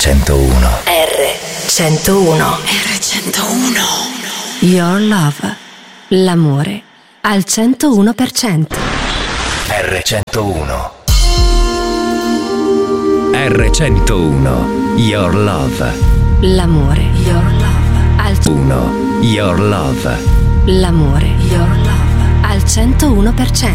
R101. R101. R101. Your Love. L'amore al 101%. R101. R101. Your Love. L'amore. Your Love. Al 1. Your Love. L'amore. Your Love. Al 101%.